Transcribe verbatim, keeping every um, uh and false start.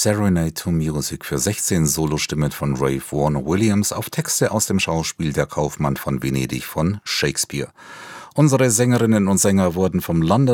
Serenade to Music für sechzehn Solostimmen von Ralph Vaughan Williams auf Texte aus dem Schauspiel Der Kaufmann von Venedig von Shakespeare. Unsere Sängerinnen und Sänger wurden vom London